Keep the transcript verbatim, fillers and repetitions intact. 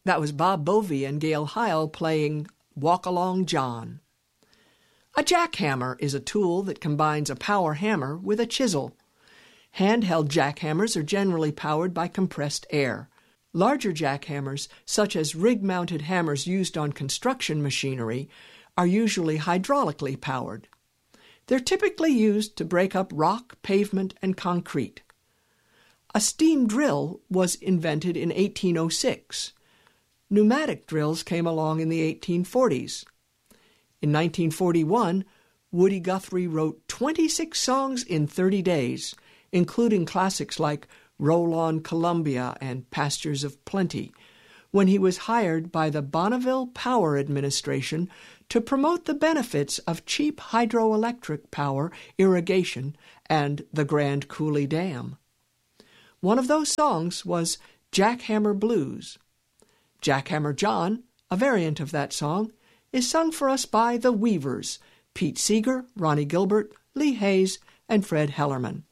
That was Bob Bovee and Gail Heil playing Walk Along John. A jackhammer is a tool that combines a power hammer with a chisel. Handheld jackhammers are generally powered by compressed air. Larger jackhammers, such as rig-mounted hammers used on construction machinery, are usually hydraulically powered. They're typically used to break up rock, pavement, and concrete. A steam drill was invented in eighteen oh six. Pneumatic drills came along in the eighteen forties. In nineteen forty-one, Woody Guthrie wrote twenty-six songs in thirty days, including classics like Roll On Columbia and Pastures of Plenty, when he was hired by the Bonneville Power Administration to promote the benefits of cheap hydroelectric power, irrigation, and the Grand Coulee Dam. One of those songs was Jackhammer Blues. Jackhammer John, a variant of that song, is sung for us by the Weavers, Pete Seeger, Ronnie Gilbert, Lee Hayes, and Fred Hellerman.